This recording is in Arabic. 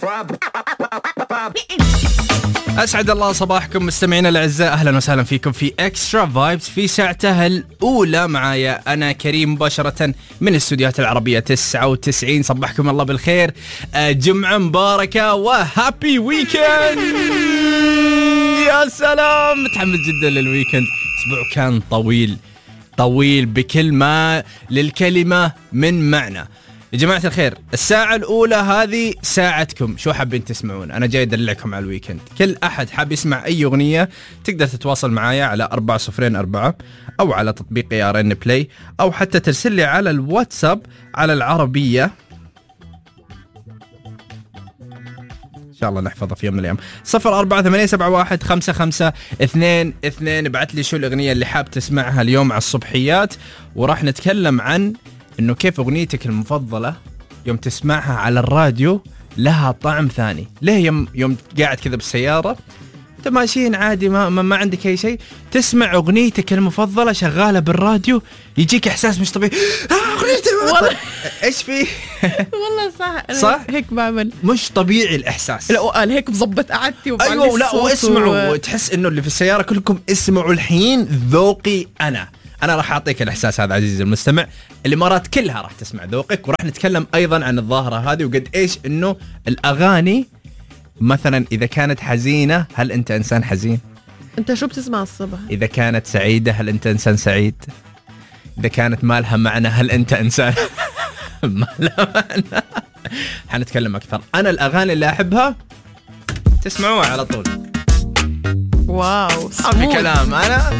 أسعد الله صباحكم مستمعينا الأعزاء، أهلا وسهلا فيكم في إكسترا فايبس في ساعتها الأولى. معايا أنا كريم مباشرة من الاستوديوهات العربية 99. صبحكم الله بالخير، جمعة مباركة وهابي ويكند. يا سلام، متحمس جدا للويكند. أسبوع كان طويل بكل ما للكلمة من معنى. يا جماعة الخير، الساعة الأولى هذه ساعتكم. شو حابين تسمعون؟ أنا جاي أدلعكم على الويكند. كل أحد حاب يسمع أي أغنية تقدر تتواصل معايا على 404 أو على تطبيق يارن بلاي، أو حتى ترسل لي على الواتساب على العربية. إن شاء الله نحفظها في يوم من الأيام. 0487715522. ابعت لي شو الأغنية اللي حاب تسمعها اليوم على الصبحيات، وراح نتكلم عن إنه كيف أغنيتك المفضلة يوم تسمعها على الراديو لها طعم ثاني. ليه يوم قاعد كذا بالسيارة أنت ماشيين عادي ما عندك أي شيء، تسمع أغنيتك المفضلة شغالة بالراديو، يجيك إحساس مش طبيعي. أغنيتي والله إيش فيه؟ والله صح هيك بعمل، مش طبيعي الإحساس. لا وقال هيك بظبط قعدتي. أيوة، لا واسمعوا وتحس إنه اللي في السيارة كلكم اسمعوا الحين ذوقي أنا راح أعطيك الإحساس هذا عزيزي المستمع. الإمارات كلها راح تسمع ذوقك، وراح نتكلم أيضا عن الظاهرة هذه وقد إيش إنه الأغاني مثلا إذا كانت حزينة هل أنت إنسان حزين؟ أنت شو بتسمع الصبح؟ إذا كانت سعيدة هل أنت إنسان سعيد؟ إذا كانت ما لها معنى هل أنت إنسان ما لها معنى؟ حنتكلم أكثر. أنا الأغاني اللي أحبها تسمعوها على طول. واو، في كلام أنا